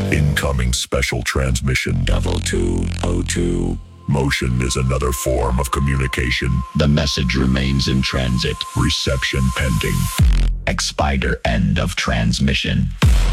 Incoming special transmission. Double 202. Motion is another form of communication. The message remains in transit. Reception pending. Expider end of transmission.